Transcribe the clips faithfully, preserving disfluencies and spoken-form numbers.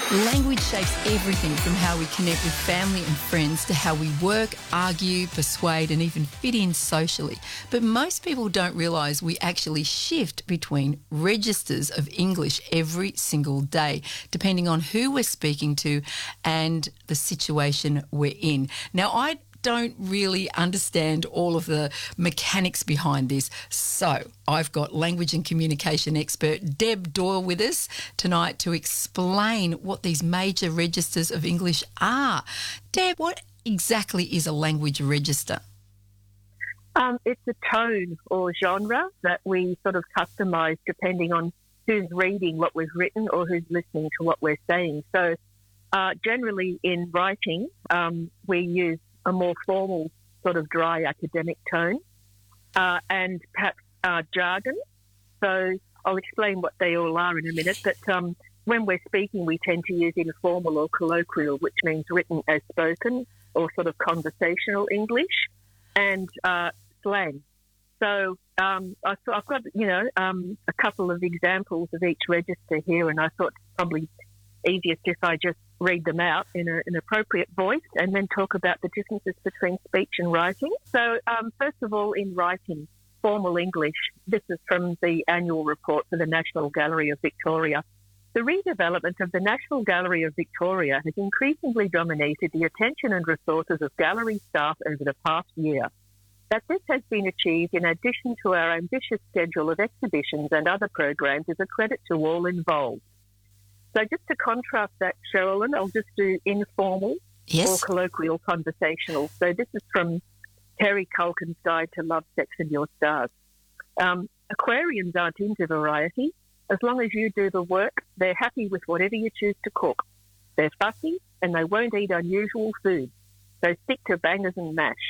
Language shapes everything from how we connect with family and friends to how we work, argue, persuade and even fit in socially. But most people don't realise we actually shift between registers of English every single day, depending on who we're speaking to and the situation we're in. Now, I don't really understand all of the mechanics behind this. So I've got language and communication expert Deb Doyle with us tonight to explain what these major registers of English are. Deb, what exactly is a language register? Um, it's a tone or genre that we sort of customise depending on who's reading what we've written or who's listening to what we're saying. So uh, generally in writing, um, we use a more formal, sort of dry academic tone, uh, and perhaps uh, jargon. So I'll explain what they all are in a minute. But um, when we're speaking, we tend to use informal or colloquial, which means written as spoken, or sort of conversational English, and uh, slang. So um, I thought I've got, you know, um, a couple of examples of each register here, and I thought probably easiest if I just read them out in a, an appropriate voice and then talk about the differences between speech and writing. So um, first of all, in writing, formal English, this is from the annual report for the National Gallery of Victoria. The redevelopment of the National Gallery of Victoria has increasingly dominated the attention and resources of gallery staff over the past year. That this has been achieved in addition to our ambitious schedule of exhibitions and other programs is a credit to all involved. So just to contrast that, Sherilyn, I'll just do informal Yes. or colloquial conversational. So this is from Terry Culkin's Guide to Love, Sex and Your Stars. Um, aquarians aren't into variety. As long as you do the work, they're happy with whatever you choose to cook. They're fussy and they won't eat unusual food. So stick to bangers and mash.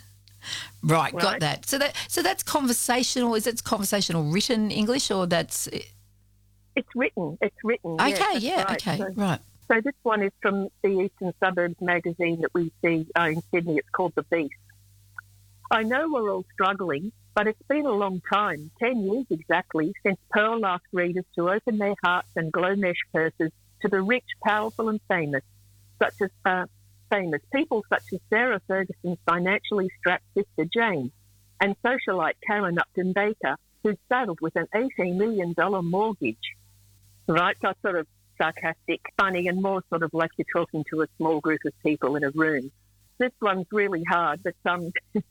Right, Right. got that. So that so that's conversational. Is it conversational written English or that's... It's written. It's written. Okay, yes, that's yeah, right. okay, So, right. so this one is from the Eastern Suburbs magazine that we see uh, in Sydney. It's called The Beast. I know we're all struggling, but it's been a long time, ten years exactly, since Pearl asked readers to open their hearts and glow mesh purses to the rich, powerful and famous, such as uh, famous people such as Sarah Ferguson's financially strapped sister Jane and socialite Karen Upton Baker, who's saddled with an eighteen million dollars mortgage. Right, so sort of sarcastic, funny, and more sort of like you're talking to a small group of people in a room. This one's really hard, but um,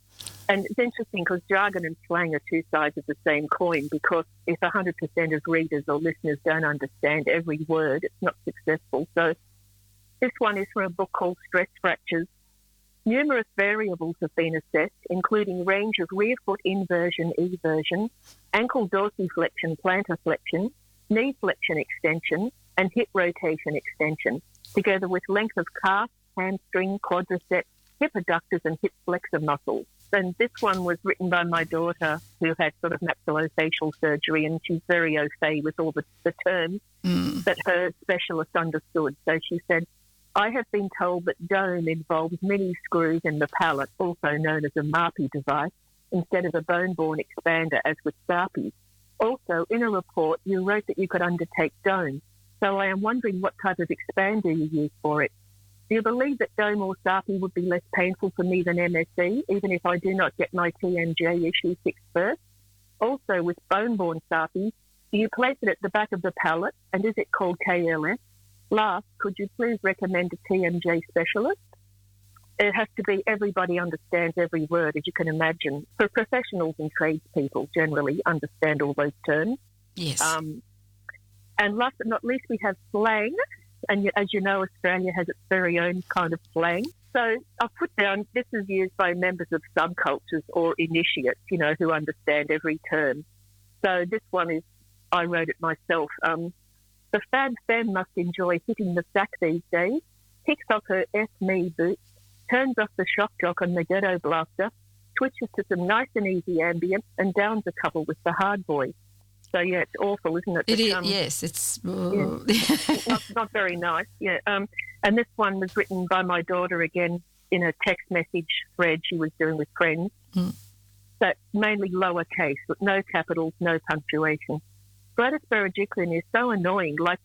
and it's interesting because jargon and slang are two sides of the same coin, because if one hundred percent of readers or listeners don't understand every word, it's not successful. So this one is from a book called Stress Fractures. Numerous variables have been assessed, including range of rear foot inversion, eversion, ankle dorsiflexion, plantar flexion, knee flexion extension, and hip rotation extension, together with length of calf, hamstring, quadricep, hip adductors and hip flexor muscles. And this one was written by my daughter, who had sort of maxillofacial surgery, and she's very au fait with all the, the terms Mm. that her specialist understood. So she said, I have been told that dome involves mini screws in the palate, also known as a MAPI device, instead of a bone-borne expander as with SAPI. Also, in a report, you wrote that you could undertake dome. So I am wondering what type of expander you use for it. Do you believe that dome or SAPI would be less painful for me than M S E, even if I do not get my T M J issue fixed first? Also, with bone-borne SAPI, do you place it at the back of the palate, and is it called K L S? Last, could you please recommend a T M J specialist? It has to be everybody understands every word, as you can imagine. For professionals and tradespeople generally understand all those terms. Yes. Um, and last but not least, we have slang. And as you know, Australia has its very own kind of slang. So I've put down, this is used by members of subcultures or initiates, you know, who understand every term. So this one is, I wrote it myself. Um, the fad femme must enjoy hitting the sack these days, kicks off her F me boots, turns off the shock jock on the ghetto blaster, twitches to some nice and easy ambient, and downs a couple with the hard boy. So, yeah, it's awful, isn't it? It But, is, um, yes, it's... yeah. not, not very nice, yeah. Um, and this one was written by my daughter again in a text message thread she was doing with friends. Mm. So mainly lowercase, with no capitals, no punctuation. Gladys Berejiklian is so annoying, like